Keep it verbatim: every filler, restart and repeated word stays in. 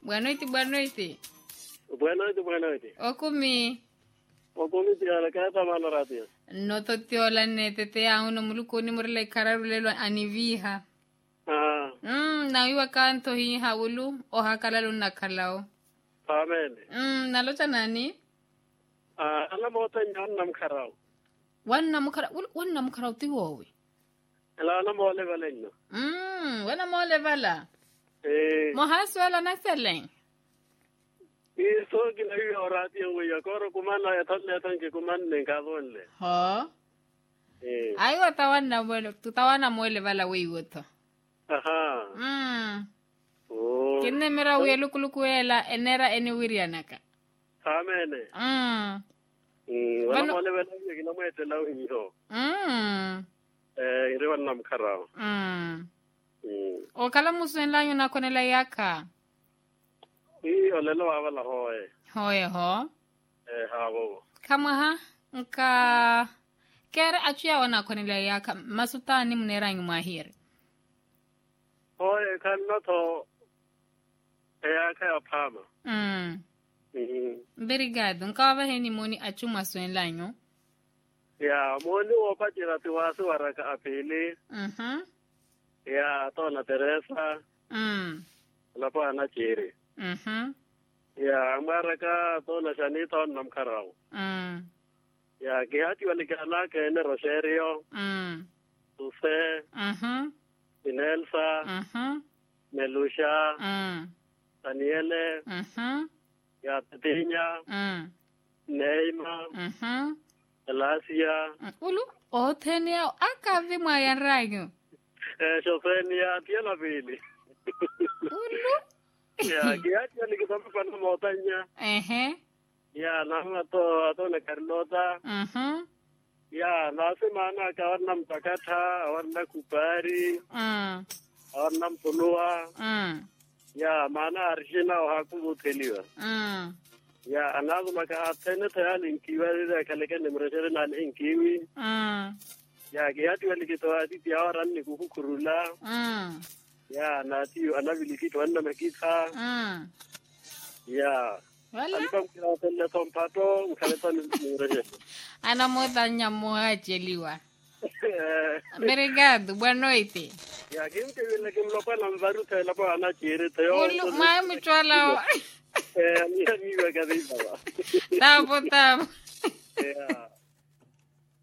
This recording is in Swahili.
Buenoite, buenoite. Buenoite, buenoite. Okumi. Okumi tiala kata manaratia. No to tiola ne tete a uno mulukoni murle kararulelo aniviha. Ah. Mm, na iwa kanto hi haulu o hakalalo nakalao. Amen. Mm, nalota nani? Ah, ala mota nyan nam kharao. Wanna mukara wanna mukara tiwowe. Ala na mole valengno. Mm, wana mole vala. Eh. Mo haswala na seleng. Iso gina yu orati yang wiya koro kumana ya tanle tanke kuman nengkadonle. Ho. Eh. Ayo tawana mwele, tutawana mwele vala wiwoto. Aha. Mm. Oh. Kine mera uye lukulukuela enera eni wirianaka. Amen. Mm. Mm, wana mole valengno gina mwete lau hiyo. Mm. Eh, iri wana mkarao. Mm. Mm. O kala musu lanyo na konela yaka. I olelo awala hoe. Hoye ho. Eh, hawo. Kama ha nka kere achia wana konela yaka masutani mnera ngumahiri. Hoe kan noto ya kaya pama. Mm. Mhm. Obrigado. Nka va heni moni achu masu lanyo. Ya, moni wapatira tiwasu waraka apili. Mhm. Ya, tona Teresa. Mm. Lapa ana chiri. Mhm. Ya, maraka tona Shanita namkarao. Mm. Ya, kihati walikana kene Rosario. Mm. Tuse. Mhm. Inelsa. Mhm. Melusha. Mm. Daniele. Mhm. Ya, Tetinya. Mm. Neima. Mhm. Elasia. Ulu o tenia akavi mwa ya ranyo. Eh, Shofenia tiela pili. Ulu. Ya, kihati walikana pana motanya. Ehe. Ya, nama to atona Carlota. Mhm. Ya, nasi mana kawarna mtakata, awarna kupari, Mm. awarna mpulua. Mm. Ya, mana arshina ohaku buteliwa. Mm. Ya, anazu maka atene tayali inkiwa zida kaleke nimreshere na inkiwi. Mm. Ya, kihati walikito ati tiawaran ni kukukurula. Mm. Ya, nati anabilikito wanna makita. Mm. Ya, Wala. alipa mkila tele tompato, mkaleta nimreshere. Ana moda nyamo ajeliwa. Obrigado. Boa noite. Ya, kimke vile kimlopa na mvaru te lapo anachiri te yo. Ulu mai mchwala. Eh, mia miwa kadhiba. Tabo tabo. Yeah.